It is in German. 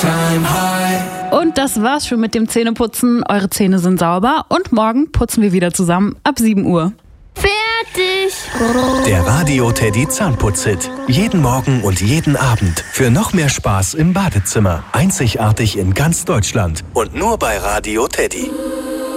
Und das war's schon mit dem Zähneputzen. Eure Zähne sind sauber und morgen putzen wir wieder zusammen ab 7 Uhr. Fertig! Der Radio Teddy Zahnputz-Hit. Jeden Morgen und jeden Abend. Für noch mehr Spaß im Badezimmer. Einzigartig in ganz Deutschland. Und nur bei Radio Teddy.